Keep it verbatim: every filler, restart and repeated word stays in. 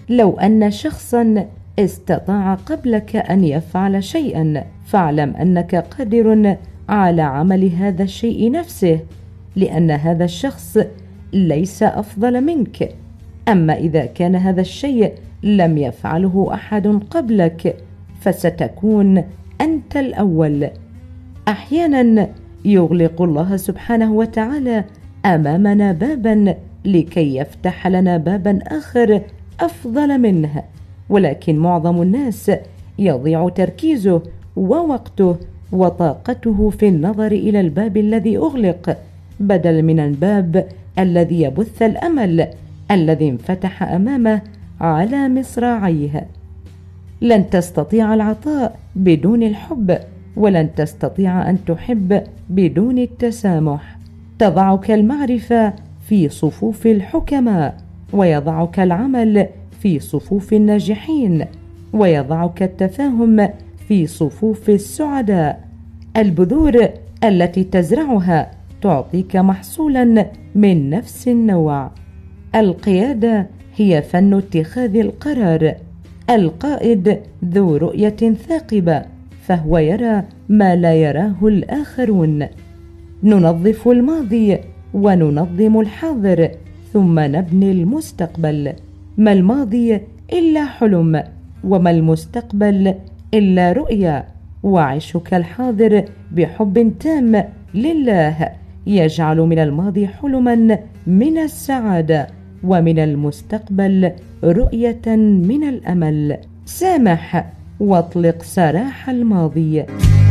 لو أن شخصا استطاع قبلك أن يفعل شيئا فاعلم أنك قادر على عمل هذا الشيء نفسه، لأن هذا الشخص ليس أفضل منك. أما إذا كان هذا الشيء لم يفعله أحد قبلك فستكون أنت الأول. أحيانا يغلق الله سبحانه وتعالى أمامنا بابا لكي يفتح لنا بابا آخر أفضل منه، ولكن معظم الناس يضيع تركيزه ووقته وطاقته في النظر إلى الباب الذي أغلق بدل من الباب الذي يبث الأمل الذي انفتح أمامه على مصراعيه. لن تستطيع العطاء بدون الحب، ولن تستطيع أن تحب بدون التسامح. تضعك المعرفة في صفوف الحكماء، ويضعك العمل في صفوف الناجحين، ويضعك التفاهم في صفوف السعداء. البذور التي تزرعها تعطيك محصولا من نفس النوع. القيادة هي فن اتخاذ القرار. القائد ذو رؤية ثاقبة، فهو يرى ما لا يراه الآخرون. ننظف الماضي وننظم الحاضر ثم نبني المستقبل. ما الماضي إلا حلم، وما المستقبل إلا رؤيا. وعشك الحاضر بحب تام لله يجعل من الماضي حلما من السعادة، ومن المستقبل رؤية من الأمل. سامح واطلق سراح الماضي.